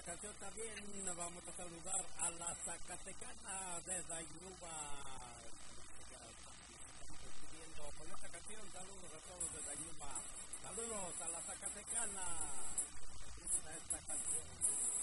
canción también vamos a saludar a la Zacatecana de Dayuba. Estamos despidiendo con esta canción. Saludos a todos de Dayuba. Saludos a la Zacatecana. Esta canción.